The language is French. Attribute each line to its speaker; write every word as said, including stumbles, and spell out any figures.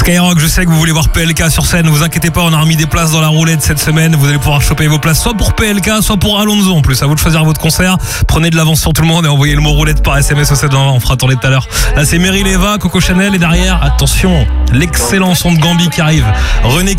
Speaker 1: Skyrock, je sais que vous voulez voir P L K sur scène. Ne vous inquiétez pas, on a remis des places dans la roulette cette semaine. Vous allez pouvoir choper vos places soit pour P L K, soit pour Alonso en plus. À vous de choisir votre concert. Prenez de l'avance sur tout le monde et envoyez le mot roulette par S M S au sept vingt. On fera tourner tout à l'heure. Là, c'est Mary Leva, Coco Chanel et derrière, attention, l'excellent son de Gambi qui arrive. René